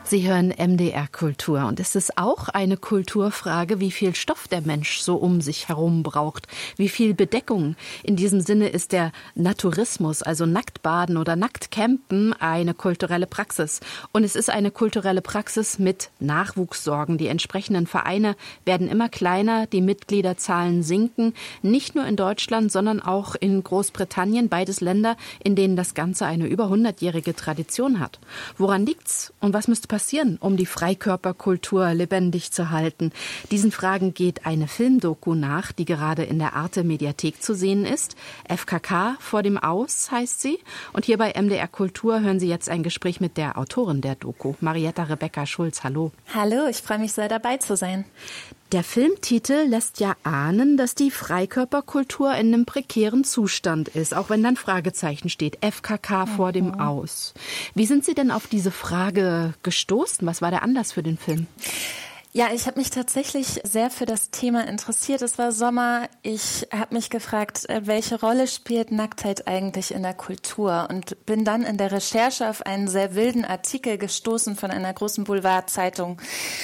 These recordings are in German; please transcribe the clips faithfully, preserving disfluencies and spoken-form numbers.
Sie hören M D R Kultur und es ist auch eine Kulturfrage, wie viel Stoff der Mensch so um sich herum braucht, wie viel Bedeckung. In diesem Sinne ist der Naturismus, also Nacktbaden oder Nacktcampen, eine kulturelle Praxis. Und es ist eine kulturelle Praxis mit Nachwuchssorgen. Die entsprechenden Vereine werden immer kleiner, die Mitgliederzahlen sinken, nicht nur in Deutschland, sondern auch in Großbritannien, beides Länder, in denen das Ganze eine über hundertjährige Tradition hat. Woran liegt's und was müsste passieren, um die Freikörperkultur lebendig zu halten? Diesen Fragen geht eine Filmdoku nach, die gerade in der Arte Mediathek zu sehen ist. F K K vor dem Aus heißt sie. Und hier bei M D R Kultur hören Sie jetzt ein Gespräch mit der Autorin der Doku, Marietta Rebecca Schulz. Hallo. Hallo, ich freue mich sehr, dabei zu sein. Der Filmtitel lässt ja ahnen, dass die Freikörperkultur in einem prekären Zustand ist, auch wenn dann Fragezeichen steht, F K K mhm. vor dem Aus. Wie sind Sie denn auf diese Frage gestoßen? Was war der Anlass für den Film? Ja, ich habe mich tatsächlich sehr für das Thema interessiert. Es war Sommer. Ich habe mich gefragt, welche Rolle spielt Nacktheit eigentlich in der Kultur? Und bin dann in der Recherche auf einen sehr wilden Artikel gestoßen von einer großen Boulevardzeitung,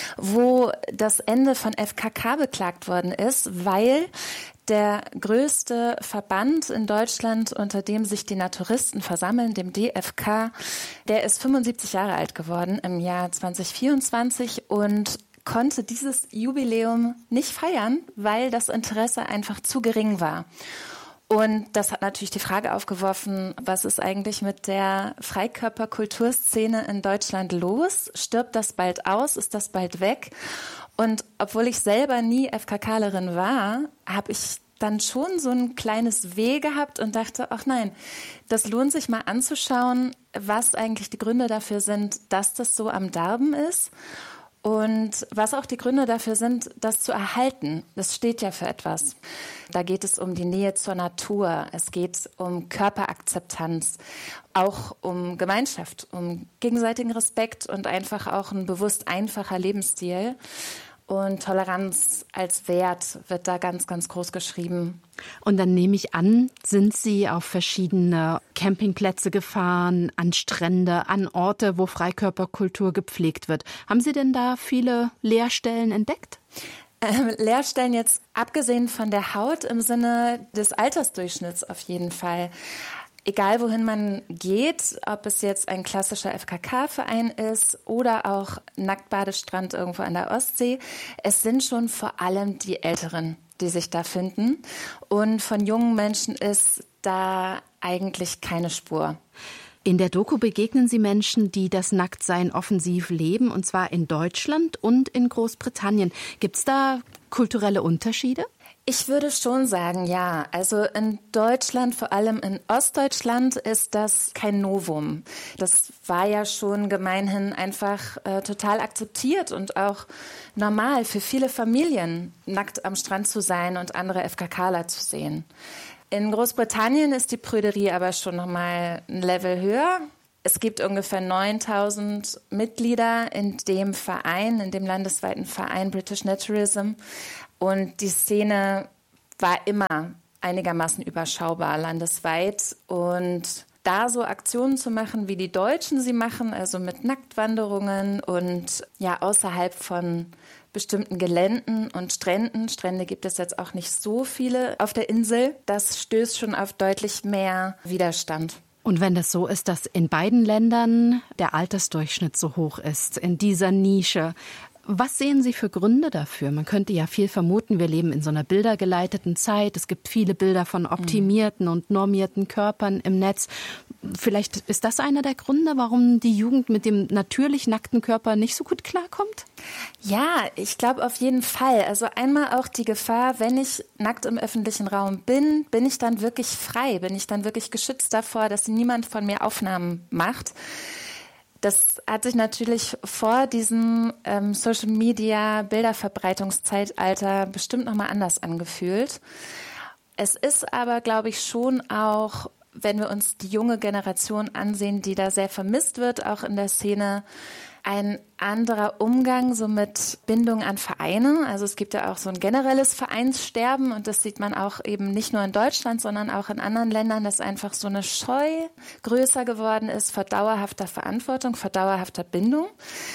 wo das Ende von F K K beklagt worden ist, weil der größte Verband in Deutschland, unter dem sich die Naturisten versammeln, dem D F K, der ist fünfundsiebzig Jahre alt geworden im Jahr zwanzig vierundzwanzig und konnte dieses Jubiläum nicht feiern, weil das Interesse einfach zu gering war. Und das hat natürlich die Frage aufgeworfen, was ist eigentlich mit der Freikörperkulturszene in Deutschland los? Stirbt das bald aus? Ist das bald weg? Und obwohl ich selber nie FKKlerin war, habe ich dann schon so ein kleines Weh gehabt und dachte, ach nein, das lohnt sich mal anzuschauen, was eigentlich die Gründe dafür sind, dass das so am Darben ist. Und was auch die Gründe dafür sind, das zu erhalten. Das steht ja für etwas. Da geht es um die Nähe zur Natur. Es geht um Körperakzeptanz, auch um Gemeinschaft, um gegenseitigen Respekt und einfach auch ein bewusst einfacher Lebensstil. Und Toleranz als Wert wird da ganz, ganz groß geschrieben. Und dann nehme ich an, sind Sie auf verschiedene Campingplätze gefahren, an Strände, an Orte, wo Freikörperkultur gepflegt wird. Haben Sie denn da viele Leerstellen entdeckt? Ähm, Leerstellen jetzt abgesehen von der Haut im Sinne des Altersdurchschnitts auf jeden Fall. Egal wohin man geht, ob es jetzt ein klassischer F K K-Verein ist oder auch Nacktbadestrand irgendwo an der Ostsee, es sind schon vor allem die Älteren, die sich da finden. Und von jungen Menschen ist da eigentlich keine Spur. In der Doku begegnen Sie Menschen, die das Nacktsein offensiv leben, und zwar in Deutschland und in Großbritannien. Gibt es da kulturelle Unterschiede? Ich würde schon sagen, ja. Also in Deutschland, vor allem in Ostdeutschland, ist das kein Novum. Das war ja schon gemeinhin einfach äh, total akzeptiert und auch normal für viele Familien, nackt am Strand zu sein und andere FKKler zu sehen. In Großbritannien ist die Prüderie aber schon nochmal ein Level höher. Es gibt ungefähr neuntausend Mitglieder in dem Verein, in dem landesweiten Verein British Naturism. Und die Szene war immer einigermaßen überschaubar landesweit. Und da so Aktionen zu machen, wie die Deutschen sie machen, also mit Nacktwanderungen und ja außerhalb von bestimmten Geländen und Stränden, Strände gibt es jetzt auch nicht so viele auf der Insel, das stößt schon auf deutlich mehr Widerstand. Und wenn das so ist, dass in beiden Ländern der Altersdurchschnitt so hoch ist, in dieser Nische, was sehen Sie für Gründe dafür? Man könnte ja viel vermuten, wir leben in so einer bildergeleiteten Zeit. Es gibt viele Bilder von optimierten und normierten Körpern im Netz. Vielleicht ist das einer der Gründe, warum die Jugend mit dem natürlich nackten Körper nicht so gut klarkommt? Ja, ich glaube auf jeden Fall. Also einmal auch die Gefahr, wenn ich nackt im öffentlichen Raum bin, bin ich dann wirklich frei? Bin ich dann wirklich geschützt davor, dass niemand von mir Aufnahmen macht? Das hat sich natürlich vor diesem ähm, Social-Media-Bilderverbreitungszeitalter bestimmt nochmal anders angefühlt. Es ist aber, glaube ich, schon auch, wenn wir uns die junge Generation ansehen, die da sehr vermisst wird, auch in der Szene, ein anderer Umgang so mit Bindung an Vereine. Also es gibt ja auch so ein generelles Vereinssterben und das sieht man auch eben nicht nur in Deutschland, sondern auch in anderen Ländern, dass einfach so eine Scheu größer geworden ist vor dauerhafter Verantwortung, vor dauerhafter Bindung.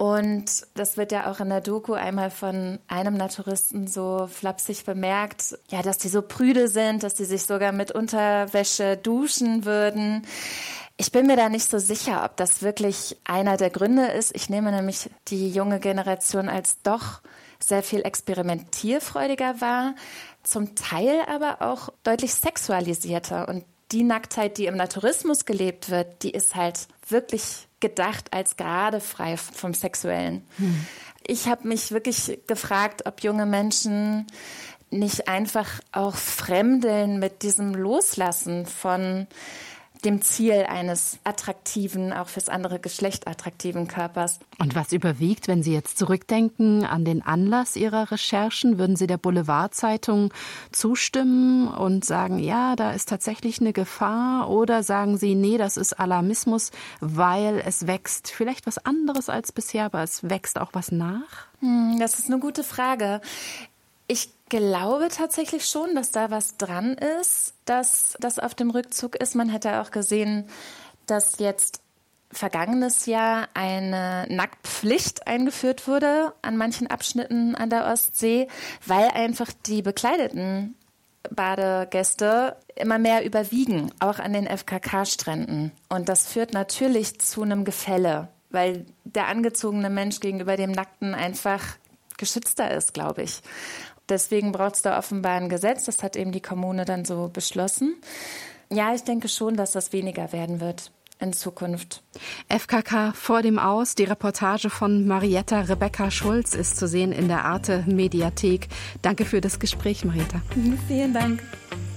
Und das wird ja auch in der Doku einmal von einem Naturisten so flapsig bemerkt, ja, dass die so prüde sind, dass die sich sogar mit Unterwäsche duschen würden. Ich bin mir da nicht so sicher, ob das wirklich einer der Gründe ist. Ich nehme nämlich die junge Generation als doch sehr viel experimentierfreudiger wahr, zum Teil aber auch deutlich sexualisierter. Und die Nacktheit, die im Naturismus gelebt wird, die ist halt wirklich gedacht als gerade frei vom Sexuellen. Hm. Ich habe mich wirklich gefragt, ob junge Menschen nicht einfach auch fremdeln mit diesem Loslassen von dem Ziel eines attraktiven, auch fürs andere Geschlecht attraktiven Körpers. Und was überwiegt, wenn Sie jetzt zurückdenken an den Anlass Ihrer Recherchen? Würden Sie der Boulevardzeitung zustimmen und sagen, ja, da ist tatsächlich eine Gefahr? Oder sagen Sie, nee, das ist Alarmismus, weil es wächst vielleicht was anderes als bisher, aber es wächst auch was nach? Hm, das ist eine gute Frage. Ich glaube tatsächlich schon, dass da was dran ist, dass das auf dem Rückzug ist. Man hat ja auch gesehen, dass jetzt vergangenes Jahr eine Nacktpflicht eingeführt wurde an manchen Abschnitten an der Ostsee, weil einfach die bekleideten Badegäste immer mehr überwiegen, auch an den F K K-Stränden. Und das führt natürlich zu einem Gefälle, weil der angezogene Mensch gegenüber dem Nackten einfach geschützter ist, glaube ich. Deswegen braucht es da offenbar ein Gesetz. Das hat eben die Kommune dann so beschlossen. Ja, ich denke schon, dass das weniger werden wird in Zukunft. F K K vor dem Aus. Die Reportage von Marietta Rebecca Schulz ist zu sehen in der Arte Mediathek. Danke für das Gespräch, Marietta. Vielen Dank.